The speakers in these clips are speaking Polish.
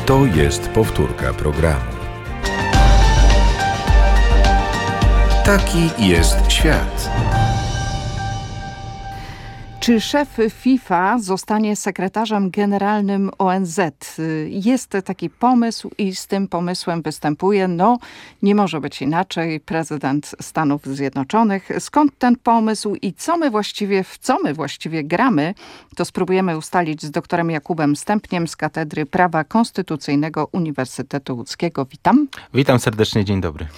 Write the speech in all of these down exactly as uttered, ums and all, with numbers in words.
To jest powtórka programu. Taki jest świat. Czy szef FIFA zostanie sekretarzem generalnym O N Z? Jest taki pomysł i z tym pomysłem występuje, no nie może być inaczej, prezydent Stanów Zjednoczonych. Skąd ten pomysł i co my właściwie, w co my właściwie gramy, to spróbujemy ustalić z doktorem Jakubem Stępniem z Katedry Prawa Konstytucyjnego Uniwersytetu Łódzkiego. Witam. Witam serdecznie, dzień dobry.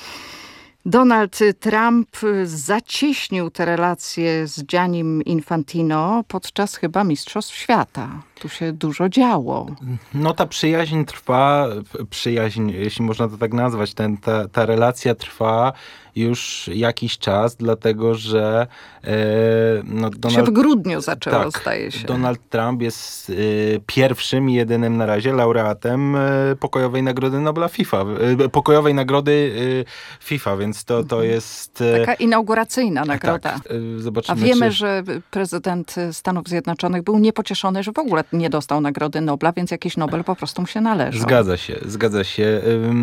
Donald Trump zacieśnił te relacje z Giannim Infantino podczas chyba Mistrzostw Świata. Tu się dużo działo. No ta przyjaźń trwa, przyjaźń, jeśli można to tak nazwać, ten, ta, ta relacja trwa już jakiś czas, dlatego że e, no Donald, się w grudniu zaczęło, tak, zdaje się. Donald Trump jest e, pierwszym i jedynym na razie laureatem e, pokojowej Nagrody Nobla FIFA, e, pokojowej Nagrody e, FIFA, więc to, to jest... E, Taka inauguracyjna nagroda. Tak, e, zobaczymy, A wiemy, czy... że prezydent Stanów Zjednoczonych był niepocieszony, że w ogóle nie dostał Nagrody Nobla, więc jakiś Nobel po prostu mu się należał. Zgadza się, zgadza się.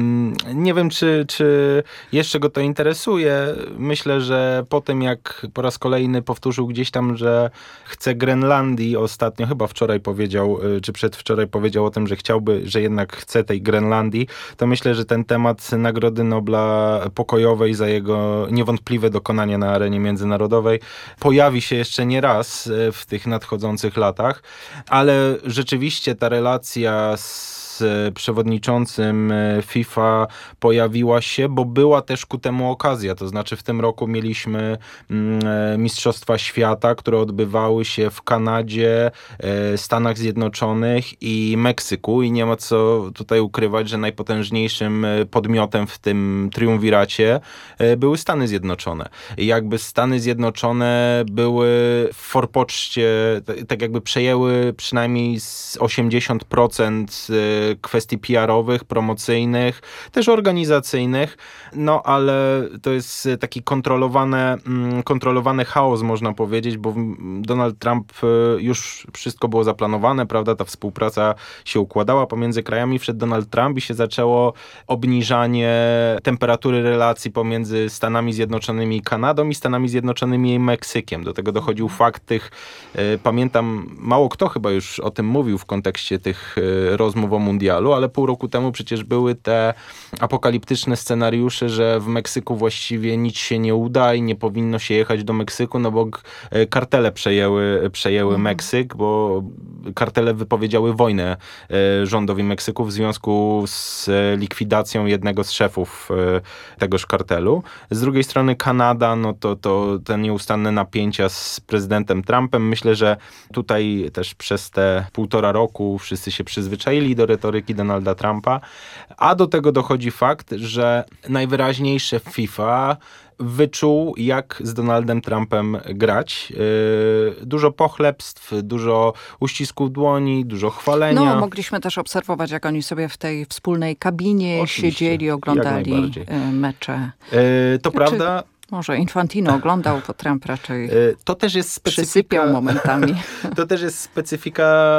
Nie wiem, czy, czy jeszcze go to interesuje. Myślę, że po tym, jak po raz kolejny powtórzył gdzieś tam, że chce Grenlandii ostatnio, chyba wczoraj powiedział, czy przedwczoraj powiedział o tym, że chciałby, że jednak chce tej Grenlandii, to myślę, że ten temat Nagrody Nobla pokojowej za jego niewątpliwe dokonania na arenie międzynarodowej pojawi się jeszcze nie raz w tych nadchodzących latach, ale rzeczywiście ta relacja z przewodniczącym FIFA pojawiła się, bo była też ku temu okazja. To znaczy w tym roku mieliśmy Mistrzostwa Świata, które odbywały się w Kanadzie, Stanach Zjednoczonych i Meksyku i nie ma co tutaj ukrywać, że najpotężniejszym podmiotem w tym triumviracie były Stany Zjednoczone. I jakby Stany Zjednoczone były w forpoczcie, tak jakby przejęły przynajmniej z osiemdziesiąt procent kwestii P R-owych, promocyjnych, też organizacyjnych, no ale to jest taki kontrolowany, kontrolowany chaos, można powiedzieć, bo Donald Trump już wszystko było zaplanowane, prawda, ta współpraca się układała pomiędzy krajami, wszedł Donald Trump i się zaczęło obniżanie temperatury relacji pomiędzy Stanami Zjednoczonymi i Kanadą i Stanami Zjednoczonymi i Meksykiem. Do tego dochodził fakt tych, pamiętam, mało kto chyba już o tym mówił w kontekście tych rozmów o mundialu, ale pół roku temu przecież były te apokaliptyczne scenariusze, że w Meksyku właściwie nic się nie uda i nie powinno się jechać do Meksyku, no bo kartele przejęły, przejęły mhm. Meksyk, bo kartele wypowiedziały wojnę rządowi Meksyku w związku z likwidacją jednego z szefów tegoż kartelu. Z drugiej strony Kanada, no to, to te nieustanne napięcia z prezydentem Trumpem. Myślę, że tutaj też przez te półtora roku wszyscy się przyzwyczaili do retoryki Donalda Trumpa, a do tego dochodzi fakt, że najwyraźniej szef FIFA wyczuł, jak z Donaldem Trumpem grać. Yy, dużo pochlebstw, dużo uścisków dłoni, dużo chwalenia. No, mogliśmy też obserwować, jak oni sobie w tej wspólnej kabinie Oczywiście, siedzieli, oglądali mecze. Yy, to znaczy, prawda... Może Infantino oglądał, to Trump raczej to też jest specyfika, przysypiał momentami. To też jest specyfika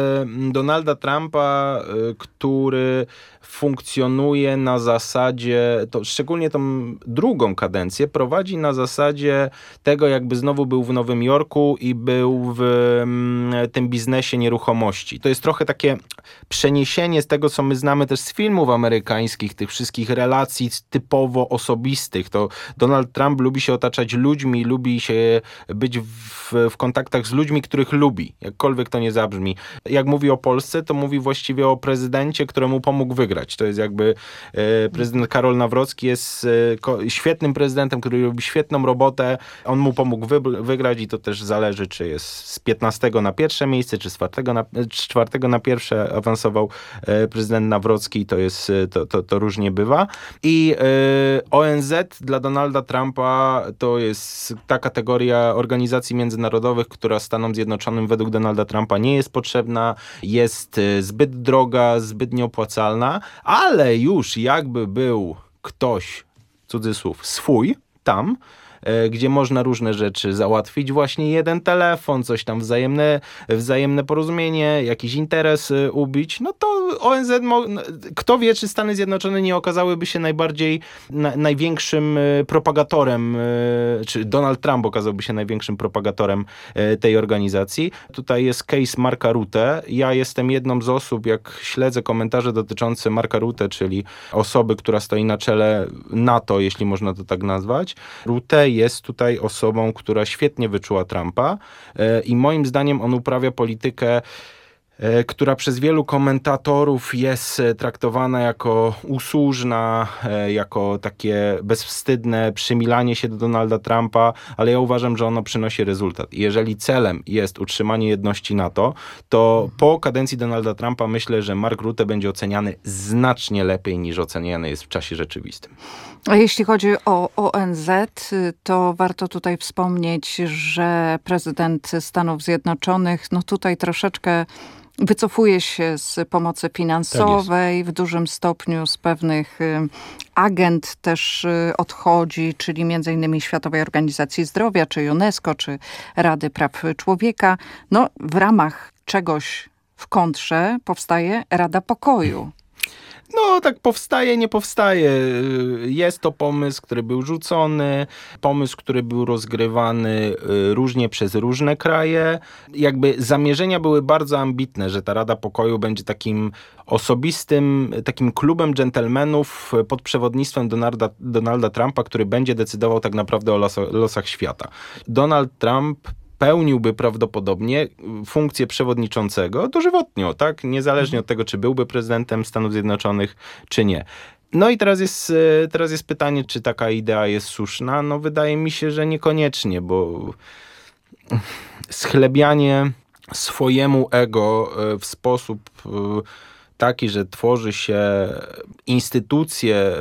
Donalda Trumpa, który funkcjonuje na zasadzie, to szczególnie tą drugą kadencję, prowadzi na zasadzie tego, jakby znowu był w Nowym Jorku i był w tym biznesie nieruchomości. To jest trochę takie przeniesienie z tego, co my znamy też z filmów amerykańskich, tych wszystkich relacji typowo osobistych. To Donald Trump lubi się otaczać ludźmi, lubi się być w, w kontaktach z ludźmi, których lubi. Jakkolwiek to nie zabrzmi. Jak mówi o Polsce, to mówi właściwie o prezydencie, któremu pomógł wygrać. To jest jakby e, prezydent Karol Nawrocki jest e, ko, świetnym prezydentem, który robi świetną robotę. On mu pomógł wy, wygrać i to też zależy, czy jest z piętnastego na pierwsze miejsce, czy z czwartego na, czwartego na pierwsze awansował e, prezydent Nawrocki. To jest, to, to, to różnie bywa. I e, O N Z dla Donalda Trumpa to jest ta kategoria organizacji międzynarodowych, która Stanom Zjednoczonym według Donalda Trumpa nie jest potrzebna, jest zbyt droga, zbyt nieopłacalna, ale już jakby był ktoś, cudzysłów, swój tam, gdzie można różne rzeczy załatwić. Właśnie jeden telefon, coś tam wzajemne, wzajemne porozumienie, jakiś interes ubić, no to O N Z, mo- kto wie, czy Stany Zjednoczone nie okazałyby się najbardziej, na, największym propagatorem, czy Donald Trump okazałby się największym propagatorem tej organizacji. Tutaj jest case Marka Rutte. Ja jestem jedną z osób, jak śledzę komentarze dotyczące Marka Rutte, czyli osoby, która stoi na czele NATO, jeśli można to tak nazwać. Rutte jest tutaj osobą, która świetnie wyczuła Trumpa i moim zdaniem on uprawia politykę, która przez wielu komentatorów jest traktowana jako usłużna, jako takie bezwstydne przymilanie się do Donalda Trumpa, ale ja uważam, że ono przynosi rezultat. I jeżeli celem jest utrzymanie jedności NATO, to po kadencji Donalda Trumpa myślę, że Mark Rutte będzie oceniany znacznie lepiej niż oceniany jest w czasie rzeczywistym. A jeśli chodzi o O N Z, to warto tutaj wspomnieć, że prezydent Stanów Zjednoczonych, no tutaj troszeczkę wycofuje się z pomocy finansowej, tak w dużym stopniu z pewnych agend też odchodzi, czyli między innymi Światowej Organizacji Zdrowia, czy UNESCO, czy Rady Praw Człowieka. No w ramach czegoś w kontrze powstaje Rada Pokoju. No tak powstaje, nie powstaje. Jest to pomysł, który był rzucony, pomysł, który był rozgrywany różnie przez różne kraje. Jakby zamierzenia były bardzo ambitne, że ta Rada Pokoju będzie takim osobistym, takim klubem dżentelmenów pod przewodnictwem Donalda, Donalda Trumpa, który będzie decydował tak naprawdę o losach, losach świata. Donald Trump pełniłby prawdopodobnie funkcję przewodniczącego dożywotnio, tak? Niezależnie od tego, czy byłby prezydentem Stanów Zjednoczonych, czy nie. No i teraz jest, teraz jest pytanie, czy taka idea jest słuszna? No wydaje mi się, że niekoniecznie, bo schlebianie swojemu ego w sposób taki, że tworzy się instytucję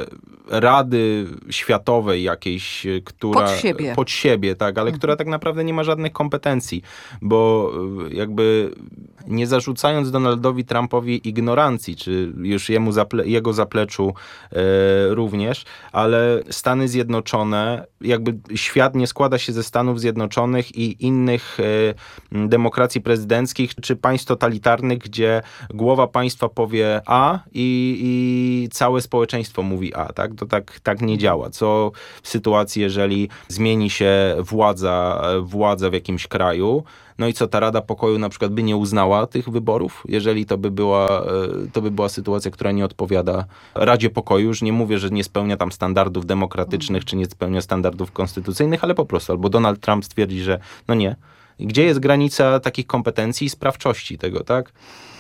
Rady Światowej jakiejś, która... Pod siebie. Pod siebie, tak, ale mhm. która tak naprawdę nie ma żadnych kompetencji, bo jakby nie zarzucając Donaldowi Trumpowi ignorancji, czy już jemu zaple- jego zapleczu e, również, ale Stany Zjednoczone, jakby świat nie składa się ze Stanów Zjednoczonych i innych e, demokracji prezydenckich, czy państw totalitarnych, gdzie głowa państwa powie A i, i całe społeczeństwo mówi A, tak? To tak, tak nie działa. Co w sytuacji, jeżeli zmieni się władza, władza w jakimś kraju, no i co, ta Rada Pokoju na przykład by nie uznała tych wyborów, jeżeli to by była, to by była sytuacja, która nie odpowiada Radzie Pokoju. Już nie mówię, że nie spełnia tam standardów demokratycznych, czy nie spełnia standardów konstytucyjnych, ale po prostu. Albo Donald Trump stwierdzi, że no nie. Gdzie jest granica takich kompetencji i sprawczości tego, tak?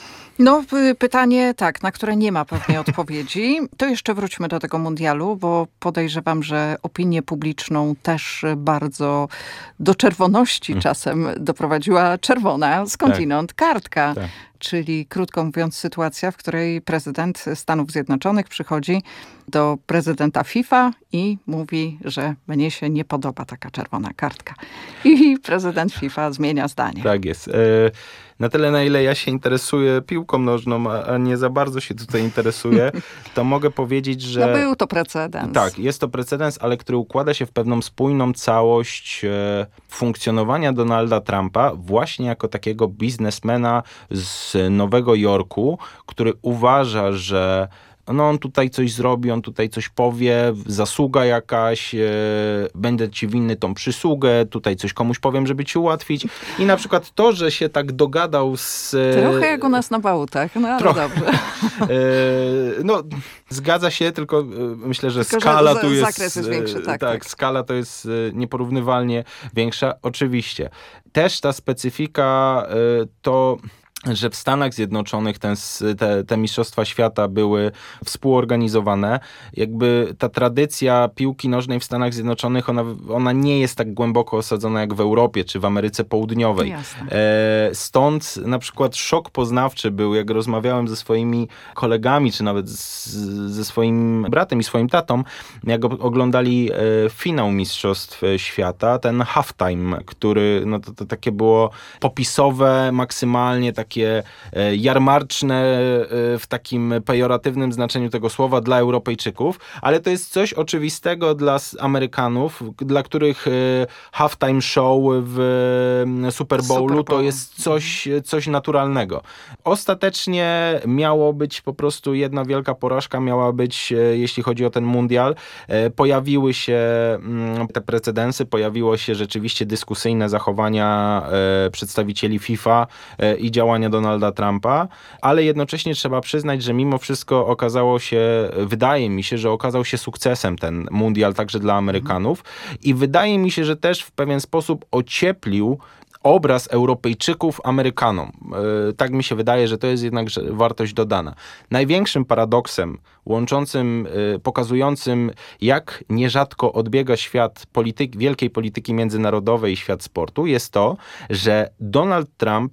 No pytanie, tak, na które nie ma pewnie odpowiedzi. To jeszcze wróćmy do tego mundialu, bo podejrzewam, że opinię publiczną też bardzo do czerwoności hmm. czasem doprowadziła czerwona, skądinąd tak. kartka. Tak. Czyli krótko mówiąc sytuacja, w której prezydent Stanów Zjednoczonych przychodzi do prezydenta FIFA i mówi, że mnie się nie podoba taka czerwona kartka. I prezydent FIFA zmienia zdanie. Tak jest. Na tyle, na ile ja się interesuję piłką nożną, a nie za bardzo się tutaj interesuję, to mogę powiedzieć, że... No był to precedens. Tak, jest to precedens, ale który układa się w pewną spójną całość funkcjonowania Donalda Trumpa właśnie jako takiego biznesmena z Nowego Jorku, który uważa, że no on tutaj coś zrobi, on tutaj coś powie, zasługa jakaś, e, będę ci winny tą przysługę, tutaj coś komuś powiem, żeby ci ułatwić. I na przykład to, że się tak dogadał z... Trochę jak u nas na bałutach, no ale trochę. Dobrze. E, no, zgadza się, tylko e, myślę, że tylko, skala że tu jest... zakres jest większy, tak, tak, tak. skala to jest nieporównywalnie większa, oczywiście. Też ta specyfika e, to... że w Stanach Zjednoczonych ten, te, te mistrzostwa świata były współorganizowane. Jakby ta tradycja piłki nożnej w Stanach Zjednoczonych, ona, ona nie jest tak głęboko osadzona jak w Europie czy w Ameryce Południowej. E, stąd na przykład szok poznawczy był, jak rozmawiałem ze swoimi kolegami, czy nawet z, ze swoim bratem i swoim tatą, jak oglądali e, finał mistrzostw świata, ten halftime, który, no to, to takie było popisowe, maksymalnie takie takie jarmarczne w takim pejoratywnym znaczeniu tego słowa dla Europejczyków, ale to jest coś oczywistego dla Amerykanów, dla których halftime show w Super Bowlu Super Bowl. to jest coś, coś naturalnego. Ostatecznie miało być po prostu jedna wielka porażka, miała być, jeśli chodzi o ten mundial. Pojawiły się te precedensy, pojawiło się rzeczywiście dyskusyjne zachowania przedstawicieli FIFA i działania Donalda Trumpa, ale jednocześnie trzeba przyznać, że mimo wszystko okazało się, wydaje mi się, że okazał się sukcesem ten mundial także dla Amerykanów i wydaje mi się, że też w pewien sposób ocieplił obraz Europejczyków Amerykanom. Yy, tak mi się wydaje, że to jest jednak wartość dodana. Największym paradoksem łączącym, yy, pokazującym, jak nierzadko odbiega świat polityk, wielkiej polityki międzynarodowej i świat sportu, jest to, że Donald Trump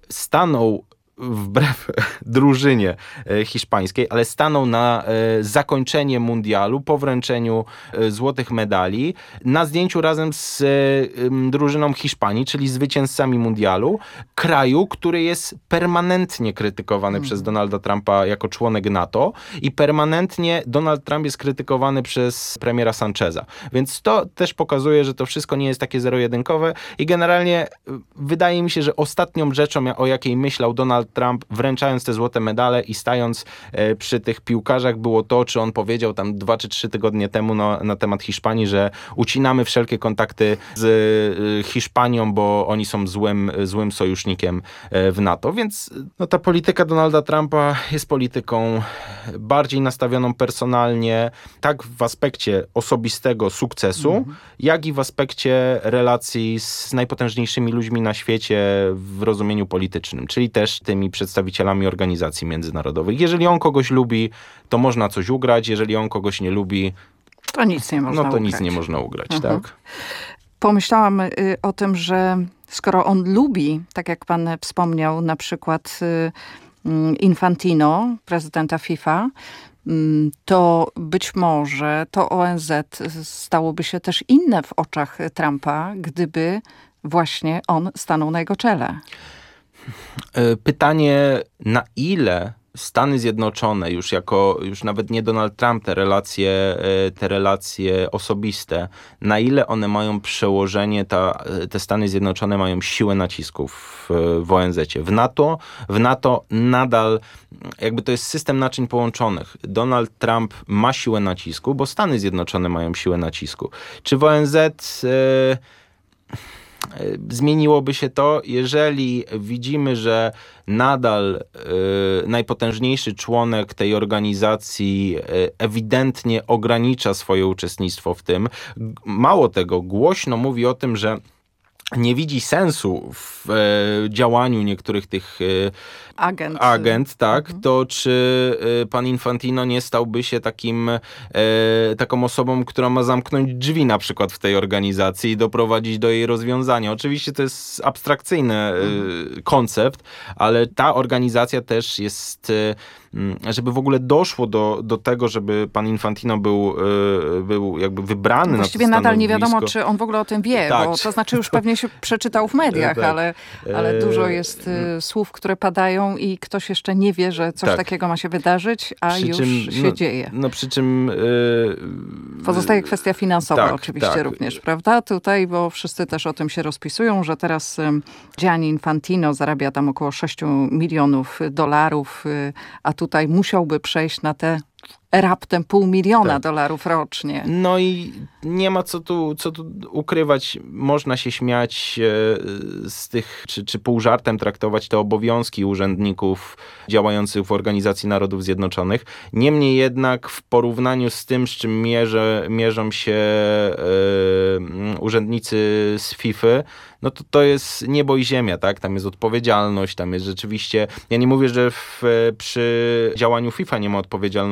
stanął wbrew drużynie hiszpańskiej, ale stanął na zakończenie mundialu po wręczeniu złotych medali na zdjęciu razem z drużyną Hiszpanii, czyli zwycięzcami mundialu, kraju, który jest permanentnie krytykowany hmm. przez Donalda Trumpa jako członek NATO i permanentnie Donald Trump jest krytykowany przez premiera Sancheza. Więc to też pokazuje, że to wszystko nie jest takie zero-jedynkowe i generalnie wydaje mi się, że ostatnią rzeczą, o jakiej myślał Donald Trump, wręczając te złote medale i stając e, przy tych piłkarzach, było to, czy on powiedział tam dwa czy trzy tygodnie temu no, na temat Hiszpanii, że ucinamy wszelkie kontakty z e, Hiszpanią, bo oni są złym, złym sojusznikiem e, w NATO. Więc no, ta polityka Donalda Trumpa jest polityką bardziej nastawioną personalnie, tak w aspekcie osobistego sukcesu, mm. jak i w aspekcie relacji z najpotężniejszymi ludźmi na świecie w rozumieniu politycznym, czyli też tymi przedstawicielami organizacji międzynarodowych. Jeżeli on kogoś lubi, to można coś ugrać, jeżeli on kogoś nie lubi, to nic nie można no to ugrać. nic nie można ugrać, mhm. tak? Pomyślałam y, o tym, że skoro on lubi, tak jak pan wspomniał, na przykład y, y, Infantino, prezydenta FIFA, y, to być może to O N Z stałoby się też inne w oczach Trumpa, gdyby właśnie on stanął na jego czele. Pytanie, na ile Stany Zjednoczone, już jako, już nawet nie Donald Trump, te relacje, te relacje osobiste, na ile one mają przełożenie, ta, te Stany Zjednoczone mają siłę nacisku w, w O N Z-cie. W NATO, w NATO nadal, jakby to jest system naczyń połączonych. Donald Trump ma siłę nacisku, bo Stany Zjednoczone mają siłę nacisku. Czy w O N Z... Yy, zmieniłoby się to, jeżeli widzimy, że nadal y, najpotężniejszy członek tej organizacji y, ewidentnie ogranicza swoje uczestnictwo w tym. Mało tego, głośno mówi o tym, że nie widzi sensu w e, działaniu niektórych tych e, agent, agent tak, mhm. to czy e, pan Infantino nie stałby się takim, e, taką osobą, która ma zamknąć drzwi na przykład w tej organizacji i doprowadzić do jej rozwiązania. Oczywiście to jest abstrakcyjny e, mhm. koncept, ale ta organizacja też jest, e, żeby w ogóle doszło do, do tego, żeby pan Infantino był, e, był jakby wybrany Właściwie na to nadal nie stanowisko. wiadomo, czy on w ogóle o tym wie, tak. bo to znaczy już pewnie się przeczytał w mediach, tak. ale, ale dużo jest y, słów, które padają i ktoś jeszcze nie wie, że coś tak. takiego ma się wydarzyć, a przy już czym, się no, dzieje. No przy czym... Yy, Pozostaje kwestia finansowa tak, oczywiście tak. również, prawda? Tutaj, bo wszyscy też o tym się rozpisują, że teraz y, Gianni Infantino zarabia tam około sześć milionów dolarów, y, a tutaj musiałby przejść na te raptem pół miliona tak. dolarów rocznie. No i nie ma co tu, co tu ukrywać. Można się śmiać e, z tych, czy, czy pół żartem traktować te obowiązki urzędników działających w Organizacji Narodów Zjednoczonych. Niemniej jednak w porównaniu z tym, z czym mierzę, mierzą się e, urzędnicy z FIFA, no to to jest niebo i ziemia, tak? Tam jest odpowiedzialność, tam jest rzeczywiście... Ja nie mówię, że w, przy działaniu FIFA nie ma odpowiedzialności,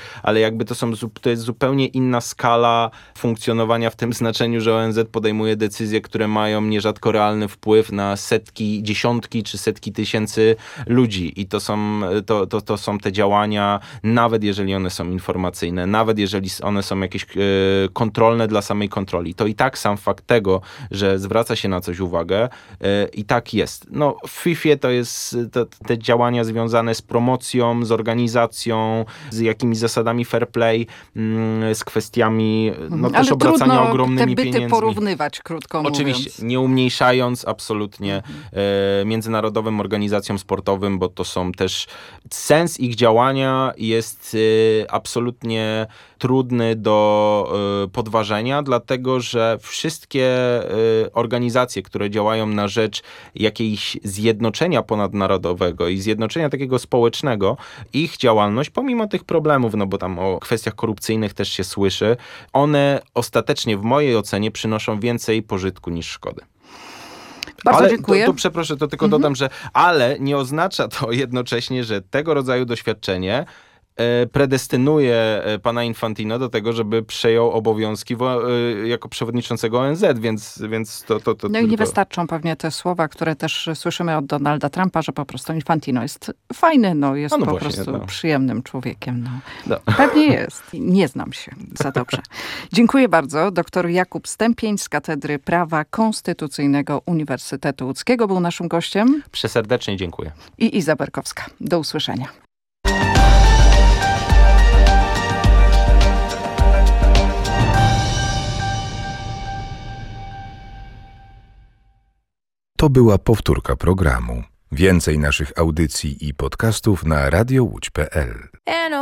ale jakby to są, to jest zupełnie inna skala funkcjonowania w tym znaczeniu, że O N Z podejmuje decyzje, które mają nierzadko realny wpływ na setki, dziesiątki czy setki tysięcy ludzi i to są, to, to, to są te działania, nawet jeżeli one są informacyjne, nawet jeżeli one są jakieś e, kontrolne dla samej kontroli, to i tak sam fakt tego, że zwraca się na coś uwagę, e, i tak jest. No w FIFA to jest to, te działania związane z promocją, z organizacją, z jakimiś zasadami fair play, mm, z kwestiami no, też obracania ogromnymi te byty pieniędzmi. porównywać, krótko Oczywiście, mówiąc. nie umniejszając absolutnie mhm. e, międzynarodowym organizacjom sportowym, bo to są też, sens ich działania jest e, absolutnie trudny do e, podważenia, dlatego, że wszystkie e, organizacje, które działają na rzecz jakiejś zjednoczenia ponadnarodowego i zjednoczenia takiego społecznego, ich działalność, pomimo tych problemów, no bo tam o kwestiach korupcyjnych też się słyszy, one ostatecznie w mojej ocenie przynoszą więcej pożytku niż szkody. Bardzo ale dziękuję. To, to przepraszam, to tylko mhm. dodam, że ale nie oznacza to jednocześnie, że tego rodzaju doświadczenie predestynuje pana Infantino do tego, żeby przejął obowiązki wo- jako przewodniczącego O N Z, więc, więc to, to, to... No i nie wystarczą pewnie te słowa, które też słyszymy od Donalda Trumpa, że po prostu Infantino jest fajny, no jest no, no po właśnie, prostu no. przyjemnym człowiekiem. No. No. Pewnie jest. Nie znam się za dobrze. Dziękuję bardzo. Doktor Jakub Stępień z Katedry Prawa Konstytucyjnego Uniwersytetu Łódzkiego był naszym gościem. Przeserdecznie dziękuję. I Iza Berkowska. Do usłyszenia. To była powtórka programu. Więcej naszych audycji i podcastów na radio łódź kropka p l.